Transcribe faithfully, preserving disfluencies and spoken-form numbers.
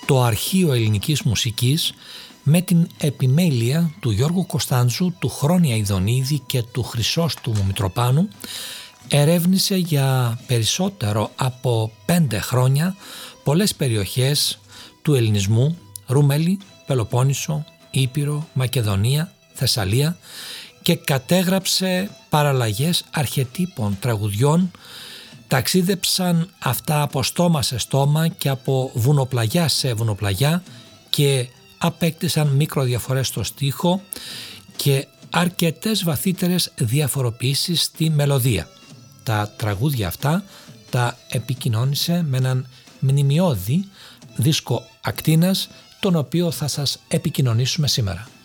το αρχείο ελληνικής μουσικής με την επιμέλεια του Γιώργου Κωνσταντζού, του Χρόνια Ιδονίδη και του Χρυσόστομου Μητροπάνου, ερεύνησε για περισσότερο από πέντε χρόνια πολλές περιοχές του ελληνισμού, Ρούμελη, Πελοπόννησο, Ήπειρο, Μακεδονία, Θεσσαλία, και κατέγραψε παραλλαγές αρχετύπων τραγουδιών. Ταξίδεψαν αυτά από στόμα σε στόμα και από βουνοπλαγιά σε βουνοπλαγιά και απέκτησαν μικροδιαφορές στο στίχο και αρκετές βαθύτερες διαφοροποιήσεις στη μελωδία. Τα τραγούδια αυτά τα επικοινώνησε με έναν μνημειώδη δίσκο ακτίνας, τον οποίο θα σας επικοινωνήσουμε σήμερα.